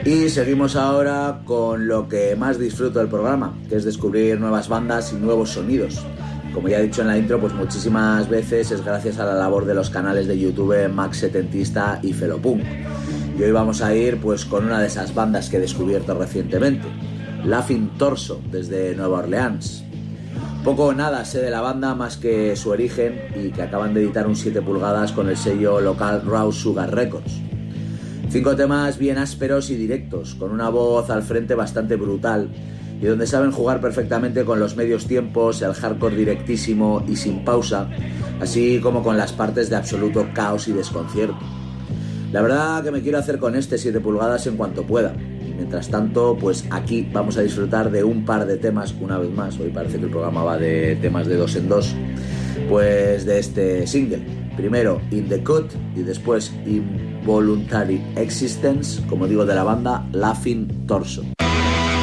Y seguimos ahora con lo que más disfruto del programa, que es descubrir nuevas bandas y nuevos sonidos. Como ya he dicho en la intro, pues muchísimas veces es gracias a la labor de los canales de YouTube Max Setentista y Felopunk. Y hoy vamos a ir pues con una de esas bandas que he descubierto recientemente, Laughing Torso, desde Nueva Orleans. Poco o nada sé de la banda más que su origen y que acaban de editar un 7 pulgadas con el sello local Raw Sugar Records. 5 temas bien ásperos y directos, con una voz al frente bastante brutal y donde saben jugar perfectamente con los medios tiempos, el hardcore directísimo y sin pausa, así como con las partes de absoluto caos y desconcierto. La verdad que me quiero hacer con este 7 pulgadas en cuanto pueda. Mientras tanto, pues aquí vamos a disfrutar de un par de temas, una vez más, hoy parece que el programa va de temas de 2 en 2, pues de este single. Primero In the Cut y después Involuntary Existence, como digo, de la banda Laughing Torso.